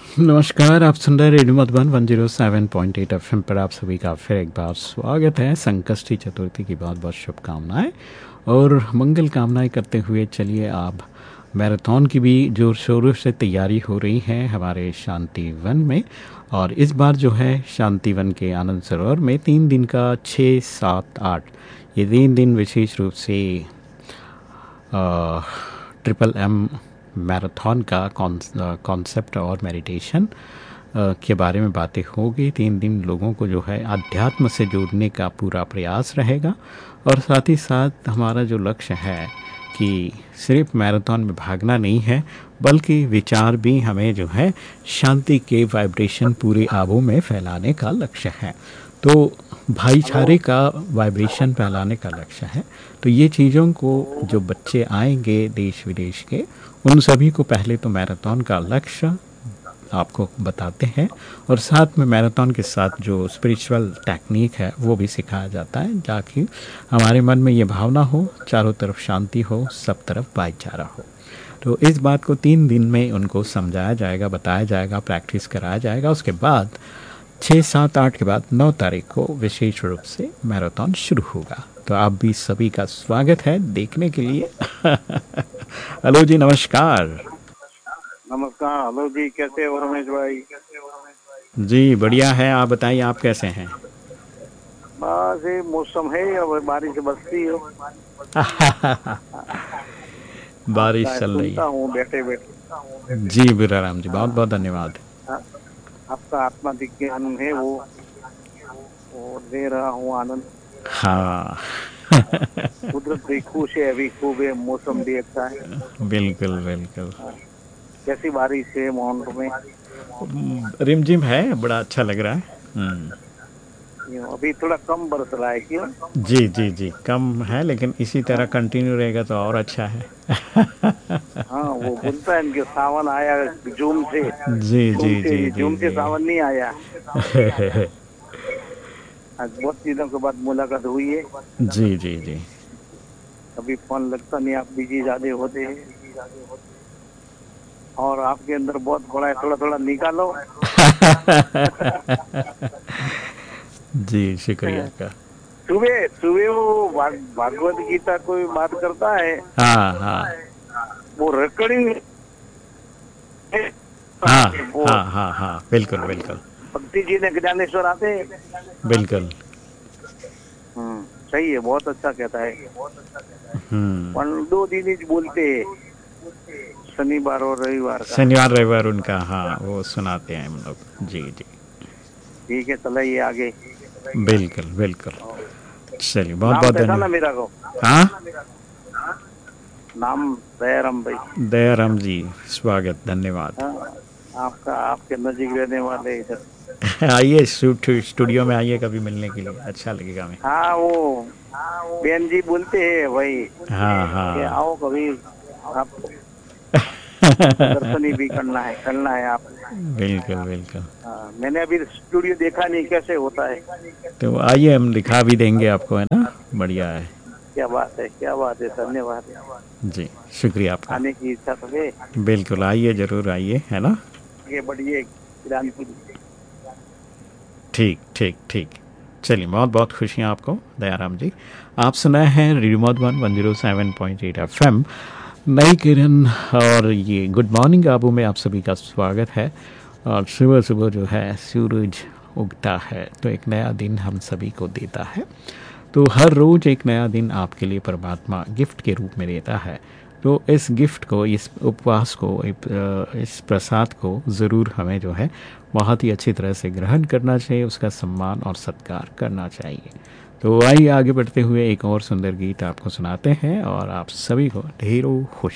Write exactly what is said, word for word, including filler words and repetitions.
नमस्कार, आप सुन रहे radio Madhuban one zero seven point eight FM पर। आप सभी का फिर एक बार स्वागत है। संकष्टी चतुर्थी की बहुत बहुत शुभकामनाएं और मंगल कामनाएं करते हुए चलिए आप मैराथन की भी जोर शोरों से तैयारी हो रही है हमारे शांति वन में। और इस बार जो है शांति वन के आनंद सरोवर में तीन दिन का छः सात आठ ये तीन दिन विशेष रूप से आ, ट्रिपल एम मैराथन का कॉन्सेप्ट और मेडिटेशन के बारे में बातें होगी। तीन दिन लोगों को जो है अध्यात्म से जोड़ने का पूरा प्रयास रहेगा और साथ ही साथ हमारा जो लक्ष्य है कि सिर्फ मैराथन में भागना नहीं है बल्कि विचार भी हमें जो है शांति के वाइब्रेशन पूरे आबू में फैलाने का लक्ष्य है। तो भाईचारे का वाइब्रेशन फैलाने का लक्ष्य है। तो ये चीज़ों को जो बच्चे आएंगे देश विदेश के उन सभी को पहले तो मैराथन का लक्ष्य आपको बताते हैं और साथ में मैराथन के साथ जो स्पिरिचुअल टेक्निक है वो भी सिखाया जाता है ताकि हमारे मन में ये भावना हो, चारों तरफ शांति हो, सब तरफ भाईचारा हो। तो इस बात को तीन दिन में उनको समझाया जाएगा, बताया जाएगा, प्रैक्टिस कराया जाएगा। उसके बाद छः सात आठ के बाद नौ तारीख को विशेष रूप से मैराथन शुरू होगा। तो आप भी सभी का स्वागत है देखने के लिए। हेलो जी, नमस्कार। नमस्कार। हेलो जी, कैसे हो रमेश भाई? जी बढ़िया है, आप बताइए आप कैसे हैं? बस ये मौसम है, अब बारिश बरसती हो। बारिश चल रही सुनता है। हूँ बैठे बैठे। जी बिराराम जी, बहुत बहुत धन्यवाद। आपका आत्मा ज्ञान है वो वो दे रहा हूँ आनंद। हाँ। कुदरत भी खुश है, अभी खूब है, मौसम भी अच्छा है। बिल्कुल बिल्कुल। कैसी बारिश है माउंट में? रिमझिम है, बड़ा अच्छा लग रहा है। हम्म। अभी थोड़ा कम बरस रहा है क्यों? जी जी जी, कम है लेकिन इसी तरह कंटिन्यू रहेगा तो और अच्छा है। हाँ, वो बोलता है कि सावन आया जून से। जी जून जी जी से जी जून से जी। सावन नहीं आया। आज बहुत दिनों के बाद मुलाकात हुई है। जी जी जी। कभी फोन लगता नहीं, आप बिजी ज्यादा होते हैं और आपके अंदर बहुत बड़ा है, थोड़ा थोड़ा निकालो। जी शुक्रिया का। सुबह सुबह वो भागवत गीता कोई बात करता है। हाँ हाँ वो रिकॉर्डिंग हाँ वो हाँ हाँ हाँ बिल्कुल बिल्कुल भक्ति जी ने ज्ञानेश्वर आते हैं। बिल्कुल। हम्म, सही है, बहुत अच्छा कहता है। हम्म। पर दो दिन ही बोलते हैं, शनिवार और रविवार का। शनिवार रविवार उनका, हाँ वो सुनाते हैं हम लोग। जी जी ठीक है, चलाइए आगे। बिल्कुल बिल्कुल। चलिए बहुत नाम बहुत पहचाना धन्यवाद। मेरा को? हाँ नाम दयाराम भाई। दयाराम जी, स्वागत, धन्यवाद। हाँ, आपका आपके नजीक रहने वाले इधर। आइए स्टूडियो में आइए कभी मिलने के लिए, अच्छा लगेगा हमें। हाँ, वो बहन जी बोलते हैं भाई हाँ कि हाँ। आओ कभी, आपको दर्शन ही भी करना है, करना है आप। बिल्कुल बिल्कुल। हाँ, मैंने अभी स्टूडियो देखा नहीं, कैसे होता है? तो आइए हम दिखा भी देंगे आपको, है ना, बढ़िया है। क्या बात है, क्या बात है, धन्यवाद। जी शुक्रिया आपका। आने की इच्छा तो है। बिल्कुल आइए, ज़रूर आइए, है ना। ये बढ़िए किरान की। ठीक ठीक ठीक। चलिए बहुत बहुत खुशियाँ आपको दयाराम जी। आप सुनाए हैं radio Madhuban one zero seven point eight F M, नई किरण। और ये गुड मॉर्निंग आबू में आप सभी का स्वागत है। और सुबह सुबह जो है सूरज उगता है तो एक नया दिन हम सभी को देता है। तो हर रोज़ एक नया दिन आपके लिए परमात्मा गिफ्ट के रूप में देता है। तो इस गिफ्ट को, इस उपवास को, इस प्रसाद को ज़रूर हमें जो है बहुत ही अच्छी तरह से ग्रहण करना चाहिए, उसका सम्मान और सत्कार करना चाहिए। तो आइए आगे बढ़ते हुए एक और सुंदर गीत आपको सुनाते हैं और आप सभी को ढेरों खुश